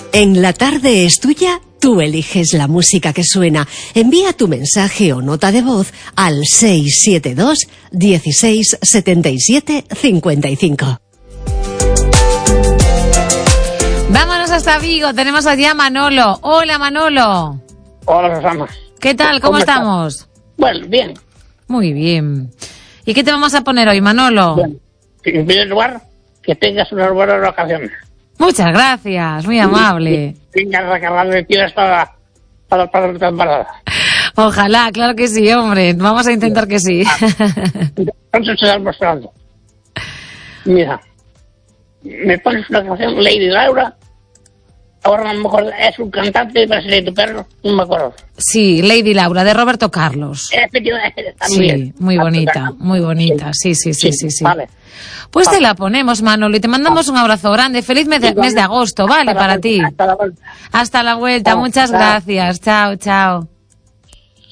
En La Tarde es Tuya, tú eliges la música que suena. Envía tu mensaje o nota de voz al 672 16 77 55. Vámonos hasta Vigo, tenemos allí a Manolo. Hola, Manolo. Hola, Susana. ¿Qué tal? ¿Cómo estamos? Bueno, bien. Muy bien. ¿Y qué te vamos a poner hoy, Manolo? Bien. En primer lugar, que tengas unas buenas vacaciones. Muchas gracias, muy amable. Tengas recargado de pilas para tu temporada. Ojalá, claro que sí, hombre. Vamos a intentar que sí. Entonces te estás mostrando. Mira, me pones una canción, Lady Laura. Ahora no me acuerdo, es un cantante para ser tu perro, no me acuerdo. Sí, Lady Laura, de Roberto Carlos. Sí, muy bonita, muy bonita. Sí. Vale. Pues te la ponemos, Manolo, y te mandamos un abrazo grande. Feliz mes de agosto, ¿vale? Para ti. Hasta la vuelta. Hasta la vuelta, muchas gracias. Chao, chao.